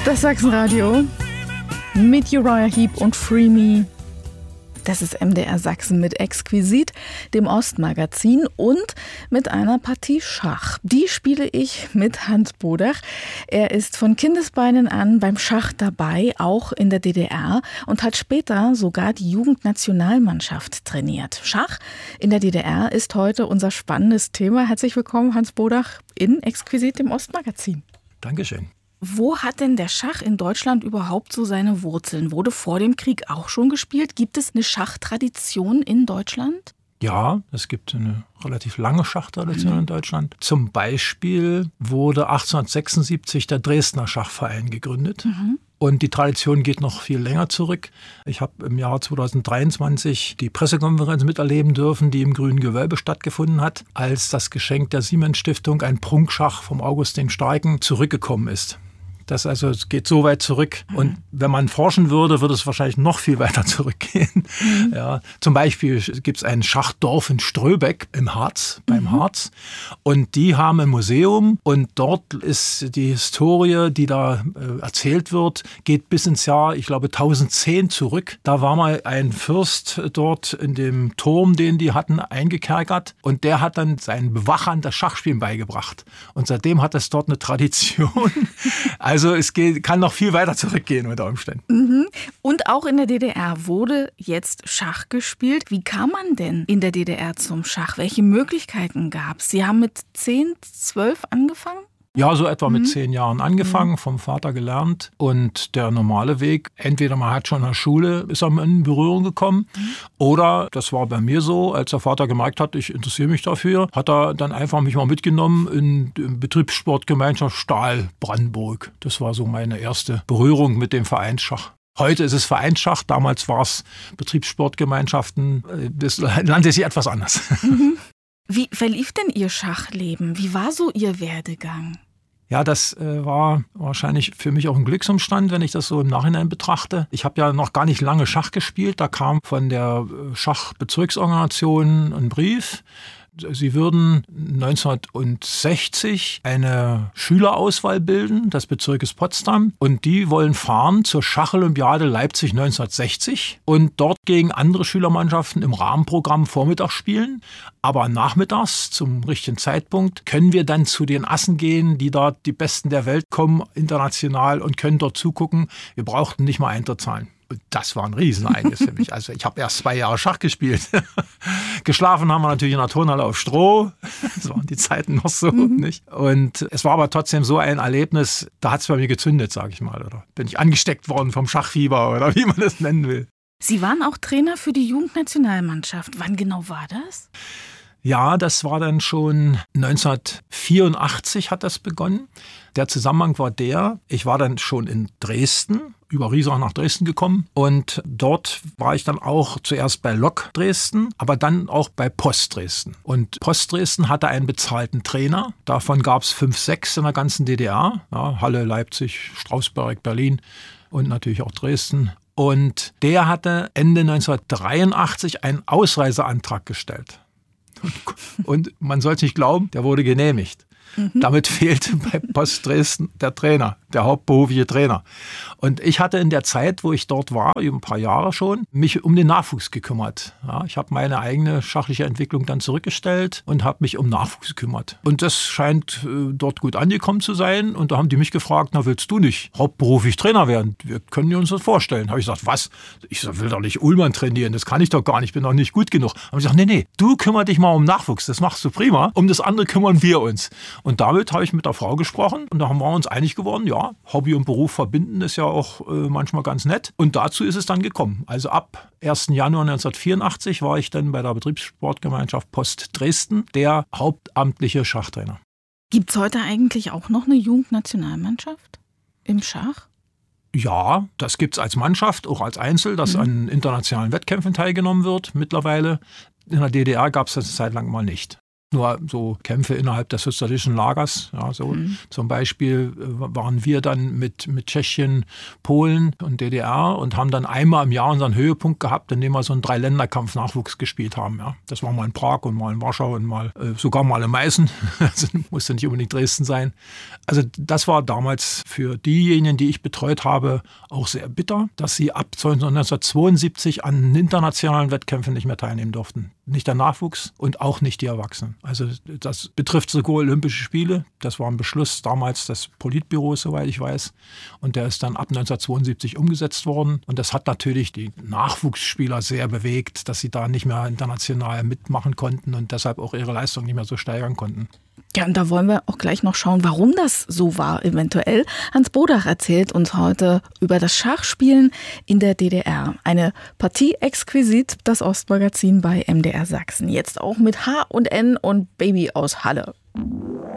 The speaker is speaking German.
Das Sachsenradio mit Uriah Heep und Free Me. Das ist MDR Sachsen mit Exquisit, dem Ostmagazin und mit einer Partie Schach. Die spiele ich mit Hans Bodach. Er ist von Kindesbeinen an beim Schach dabei, auch in der DDR, und hat später sogar die Jugendnationalmannschaft trainiert. Schach in der DDR ist heute unser spannendes Thema. Herzlich willkommen, Hans Bodach, in Exquisit, dem Ostmagazin. Dankeschön. Wo hat denn der Schach in Deutschland überhaupt so seine Wurzeln? Wurde vor dem Krieg auch schon gespielt? Gibt es eine Schachtradition in Deutschland? Ja, es gibt eine relativ lange Schachtradition in Deutschland. Zum Beispiel wurde 1876 der Dresdner Schachverein gegründet. Und die Tradition geht noch viel länger zurück. Ich habe im Jahr 2023 die Pressekonferenz miterleben dürfen, die im Grünen Gewölbe stattgefunden hat, als das Geschenk der Siemens-Stiftung, ein Prunkschach vom August dem Starken, zurückgekommen ist. Das also, es geht so weit zurück. Und wenn man forschen würde, würde es wahrscheinlich noch viel weiter zurückgehen. Ja, zum Beispiel gibt es ein Schachdorf in Ströbeck im Harz, beim Harz. Und die haben ein Museum. Und dort ist die Historie, die da erzählt wird, geht bis ins Jahr, ich glaube, 1010 zurück. Da war mal ein Fürst dort in dem Turm, den die hatten, eingekerkert. Und der hat dann seinen Bewachern das Schachspielen beigebracht. Und seitdem hat es dort eine Tradition. Also es kann noch viel weiter zurückgehen unter Umständen. Und auch in der DDR wurde jetzt Schach gespielt. Wie kam man denn in der DDR zum Schach? Welche Möglichkeiten gab es? Sie haben mit 10, 12 angefangen? Ja, so etwa mit 10 Jahren angefangen, vom Vater gelernt. Und der normale Weg, entweder man hat schon in der Schule, ist er in Berührung gekommen. Oder, das war bei mir so, als der Vater gemerkt hat, ich interessiere mich dafür, hat er dann einfach mich mal mitgenommen in die Betriebssportgemeinschaft Stahl Brandenburg. Das war so meine erste Berührung mit dem Vereinsschach. Heute ist es Vereinsschach, damals war es Betriebssportgemeinschaften. Das nannte sich etwas anders. Wie verlief denn Ihr Schachleben? Wie war so Ihr Werdegang? Ja, das war wahrscheinlich für mich auch ein Glücksumstand, wenn ich das so im Nachhinein betrachte. Ich habe ja noch gar nicht lange Schach gespielt. Da kam von der Schachbezirksorganisation ein Brief. Sie würden 1960 eine Schülerauswahl bilden des Bezirkes Potsdam und die wollen fahren zur Schacholympiade Leipzig 1960 und dort gegen andere Schülermannschaften im Rahmenprogramm Vormittag spielen. Aber nachmittags zum richtigen Zeitpunkt können wir dann zu den Assen gehen, die dort die Besten der Welt kommen, international, und können dort zugucken. Wir brauchten nicht mal Eintritt zahlen. Das war ein Riesenereignis für mich. Also ich habe erst 2 Jahre Schach gespielt. Geschlafen haben wir natürlich in der Turnhalle auf Stroh. Das waren die Zeiten noch so, nicht? Und es war aber trotzdem so ein Erlebnis, da hat es bei mir gezündet, sage ich mal. Oder bin ich angesteckt worden vom Schachfieber oder wie man das nennen will. Sie waren auch Trainer für die Jugendnationalmannschaft. Wann genau war das? Ja, das war dann schon 1984 hat das begonnen. Der Zusammenhang war ich war dann schon in Dresden, über Riesach nach Dresden gekommen und dort war ich dann auch zuerst bei Lok Dresden, aber dann auch bei Post Dresden. Und Post Dresden hatte einen bezahlten Trainer, davon gab es 5, 6 in der ganzen DDR, ja, Halle, Leipzig, Strausberg, Berlin und natürlich auch Dresden. Und der hatte Ende 1983 einen Ausreiseantrag gestellt. Und man soll es nicht glauben, der wurde genehmigt. Damit fehlte bei Post Dresden der Trainer, der hauptberufliche Trainer. Und ich hatte in der Zeit, wo ich dort war, über ein paar Jahre schon, mich um den Nachwuchs gekümmert. Ja, ich habe meine eigene schachliche Entwicklung dann zurückgestellt und habe mich um Nachwuchs gekümmert. Und das scheint dort gut angekommen zu sein. Und da haben die mich gefragt, na, willst du nicht hauptberuflich Trainer werden? Wir können uns das vorstellen. Habe ich gesagt, was? Ich will doch nicht Ullmann trainieren, das kann ich doch gar nicht, ich bin doch nicht gut genug. Haben sie gesagt, nee, du kümmere dich mal um Nachwuchs, das machst du prima. Um das andere kümmern wir uns. Und damit habe ich mit der Frau gesprochen und da haben wir uns einig geworden, ja, Hobby und Beruf verbinden ist ja auch manchmal ganz nett. Und dazu ist es dann gekommen. Also ab 1. Januar 1984 war ich dann bei der Betriebssportgemeinschaft Post Dresden der hauptamtliche Schachtrainer. Gibt es heute eigentlich auch noch eine Jugendnationalmannschaft im Schach? Ja, das gibt es als Mannschaft, auch als Einzel, dass an internationalen Wettkämpfen teilgenommen wird mittlerweile. In der DDR gab es das eine Zeit lang mal nicht. nur so Kämpfe innerhalb des sozialistischen Lagers. Ja, so. Zum Beispiel waren wir dann mit Tschechien, Polen und DDR und haben dann einmal im Jahr unseren Höhepunkt gehabt, indem wir so einen 3-Länderkampf Nachwuchs gespielt haben. Ja. Das war mal in Prag und mal in Warschau und mal sogar mal in Meißen. Also musste nicht unbedingt Dresden sein. Also das war damals für diejenigen, die ich betreut habe, auch sehr bitter, dass sie ab 1972 an internationalen Wettkämpfen nicht mehr teilnehmen durften. Nicht der Nachwuchs und auch nicht die Erwachsenen. Also das betrifft sogar Olympische Spiele. Das war ein Beschluss damals des Politbüros, soweit ich weiß. Und der ist dann ab 1972 umgesetzt worden. Und das hat natürlich die Nachwuchsspieler sehr bewegt, dass sie da nicht mehr international mitmachen konnten und deshalb auch ihre Leistung nicht mehr so steigern konnten. Ja, und da wollen wir auch gleich noch schauen, warum das so war eventuell. Hans Bodach erzählt uns heute über das Schachspielen in der DDR. Eine Partie exquisit, das Ostmagazin bei MDR Sachsen. Jetzt auch mit H&N und Baby aus Halle.